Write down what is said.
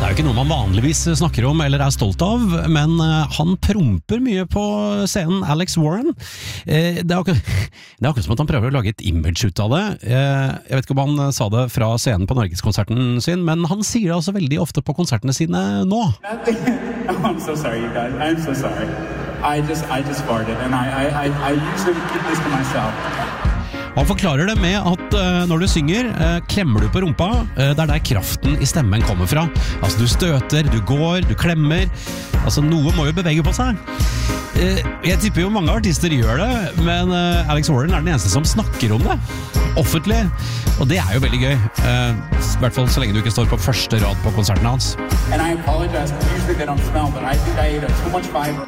jo ikke noe man vanligvis snakker om eller er stolt av, men han promper mye på scenen, Alex Warren. Det er akkurat som at han prøver å lage et image ut av det. Jeg vet ikke om han sa det fra scenen på Norgeskonserten sin, men han sier det altså veldig ofte på konsertene sine nå. I'm so sorry, you guys. I'm so sorry. I just farted, and I usually keep this to myself. Han forklarer det med at når du synger, klemmer du på rumpa, det er der kraften i stemmen kommer fra. Altså du støter, du går, du klemmer, altså noe må jo bevege på seg. Jeg tipper jo mange artister gjør det, men Alex Warren er den eneste som snakker om det, offentlig, og det er jo veldig gøy. I hvert fall så lenge du ikke står på første rad på konserten hans. And I apologize, usually they don't smell, but I think I ate too much fiber.